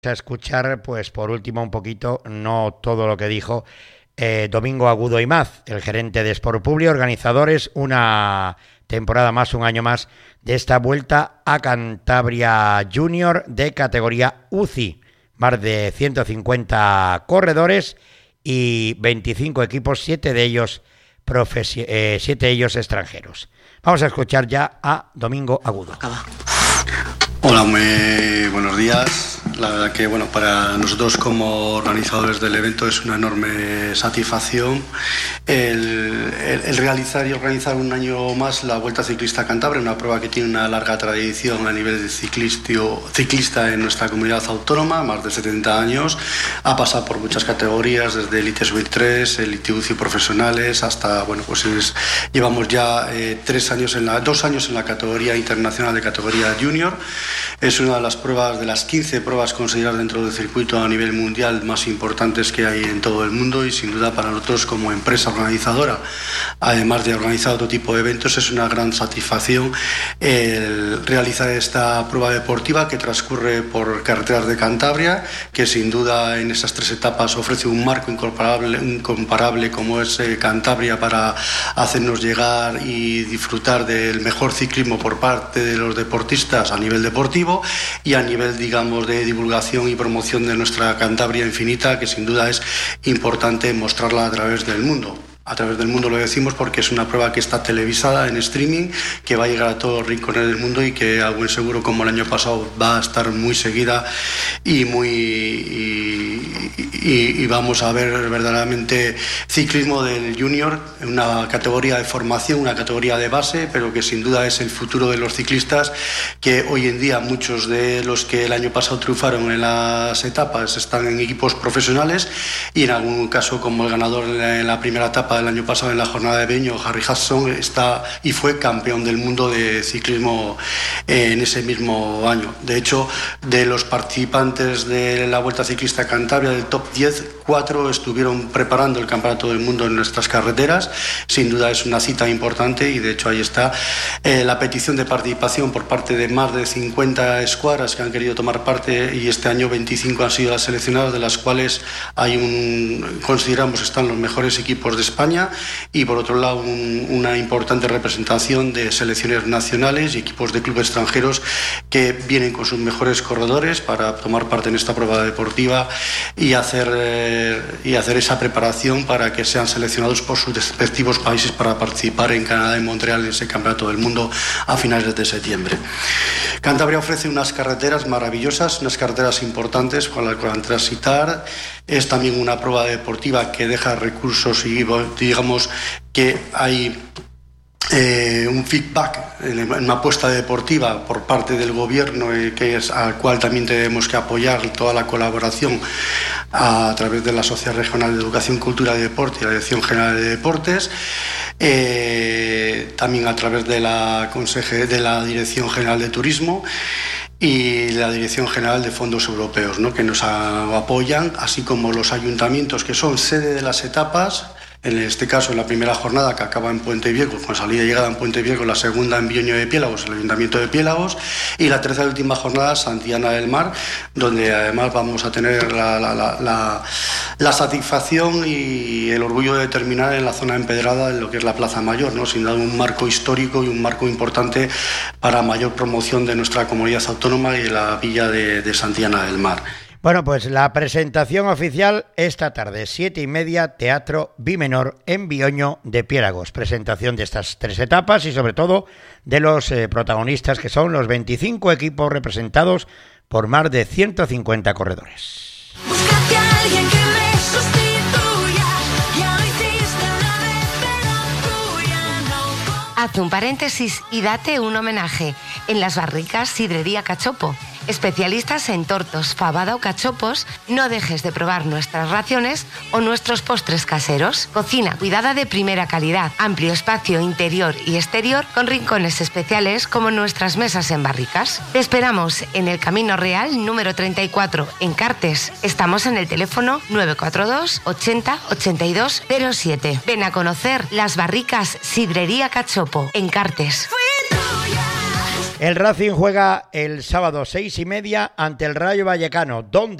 A escuchar, pues por último un poquito, no todo lo que dijo Domingo Agudo Imaz, el gerente de Sport Publi, organizadores, una temporada más, un año más, de esta vuelta a Cantabria Junior de categoría UCI. Más de 150 corredores y 25 equipos, 7 de ellos extranjeros. Vamos a escuchar ya a Domingo Agudo. Hola, muy buenos días. La verdad que para nosotros como organizadores del evento es una enorme satisfacción el realizar y organizar un año más la Vuelta Ciclista Cantabria, una prueba que tiene una larga tradición a nivel de ciclista en nuestra comunidad autónoma, más de 70 años, ha pasado por muchas categorías, desde Elite Sub-3, Elite UCI profesionales, hasta, llevamos ya 2 años en la categoría internacional de categoría junior. Es una de las pruebas, de las 15 pruebas consideradas dentro del circuito a nivel mundial más importantes que hay en todo el mundo, y sin duda para nosotros como empresa organizadora, además de organizar otro tipo de eventos, es una gran satisfacción el realizar esta prueba deportiva que transcurre por carreteras de Cantabria, que sin duda en esas 3 etapas ofrece un marco incomparable como es Cantabria para hacernos llegar y disfrutar del mejor ciclismo por parte de los deportistas a nivel deportivo y a nivel, de divulgación y promoción de nuestra Cantabria infinita, que sin duda es importante mostrarla a través del mundo. A través del mundo lo decimos porque es una prueba que está televisada en streaming, que va a llegar a todos los rincones del mundo y que a buen seguro, como el año pasado, va a estar muy seguida y vamos a ver verdaderamente ciclismo del junior, una categoría de formación, una categoría de base, pero que sin duda es el futuro de los ciclistas, que hoy en día muchos de los que el año pasado triunfaron en las etapas están en equipos profesionales, y en algún caso, como el ganador en la primera etapa del año pasado en la jornada de Beño, Harry Hudson, está y fue campeón del mundo de ciclismo en ese mismo año. De hecho, de los participantes de la Vuelta Ciclista Cantabria, del top 10, 4 estuvieron preparando el Campeonato del Mundo en nuestras carreteras. Sin duda es una cita importante, y de hecho ahí está la petición de participación por parte de más de 50 escuadras que han querido tomar parte, y este año 25 han sido las seleccionadas, de las cuales consideramos que están los mejores equipos de España, y por otro lado una importante representación de selecciones nacionales y equipos de clubes extranjeros que vienen con sus mejores corredores para tomar parte en esta prueba deportiva y hacer esa preparación para que sean seleccionados por sus respectivos países para participar en Canadá y Montreal en ese Campeonato del Mundo a finales de septiembre. Cantabria ofrece unas carreteras maravillosas, unas carreteras importantes con las que van a transitar. Es también una prueba deportiva que deja recursos y digamos que hay un feedback en una apuesta deportiva por parte del gobierno, al cual también tenemos que apoyar toda la colaboración a través de la Sociedad Regional de Educación, Cultura y Deporte y la Dirección General de Deportes, también a través de la Dirección General de Turismo y la Dirección General de Fondos Europeos, que nos apoyan, así como los ayuntamientos que son sede de las etapas. En este caso, en la primera jornada, que acaba en Puente Viejo, con salida y llegada en Puente Viejo, la segunda en Bioño de Piélagos, el Ayuntamiento de Piélagos, y la tercera y última jornada, Santillana del Mar, donde además vamos a tener la satisfacción y el orgullo de terminar en la zona empedrada, en lo que es la Plaza Mayor, sin duda un marco histórico y un marco importante para mayor promoción de nuestra comunidad autónoma y de la villa de Santillana del Mar. Bueno, pues la presentación oficial esta tarde, 7:30, Teatro Bimenor en Bioño de Piélagos. Presentación de estas 3 etapas y sobre todo de los protagonistas, que son los 25 equipos representados por más de 150 corredores. Búscate a alguien que me sustituya, ya lo hiciste una vez, pero tú ya no. Haz un paréntesis y date un homenaje en Las Barricas Sidrería Cachopo. Especialistas en tortos, fabada o cachopos, no dejes de probar nuestras raciones o nuestros postres caseros. Cocina cuidada de primera calidad, amplio espacio interior y exterior con rincones especiales como nuestras mesas en barricas. Te esperamos en el Camino Real número 34 en Cartes. Estamos en el teléfono 942 80 82 07. Ven a conocer Las Barricas Sidrería Cachopo en Cartes. El Racing juega el sábado 6:30 ante el Rayo Vallecano, donde